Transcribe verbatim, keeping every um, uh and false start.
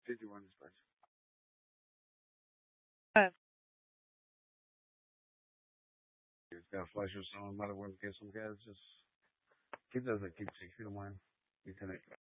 fifty-one dispatch. Uh, It's got a flash or something. Might have went get some gas. Just keep those like keep six feet of mine. Lieutenant.